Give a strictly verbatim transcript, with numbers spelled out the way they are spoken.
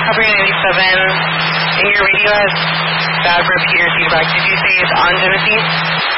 Recovery ninety-seven, and your radio has bad repeater feedback. Did you say it's on, Genesee?